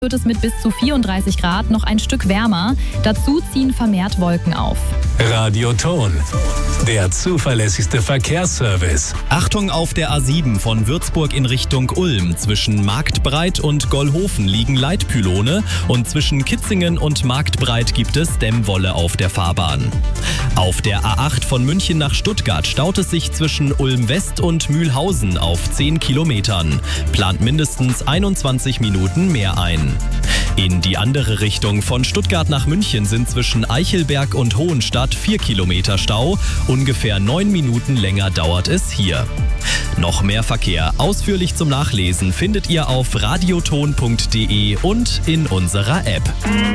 Wird es mit bis zu 34 Grad noch ein Stück wärmer. Dazu ziehen vermehrt Wolken auf. Radioton, der zuverlässigste Verkehrsservice. Achtung, auf der A7 von Würzburg in Richtung Ulm. Zwischen Marktbreit und Gollhofen liegen Leitpylone und zwischen Kitzingen und Marktbreit gibt es Dämmwolle auf der Fahrbahn. Auf der A8 von München nach Stuttgart staut es sich zwischen Ulm West und Mühlhausen auf 10 Kilometern. Plant mindestens 21 Minuten mehr ein. In die andere Richtung von Stuttgart nach München sind zwischen Eichelberg und Hohenstadt 4 Kilometer Stau. Ungefähr 9 Minuten länger dauert es hier. Noch mehr Verkehr ausführlich zum Nachlesen findet ihr auf radioton.de und in unserer App.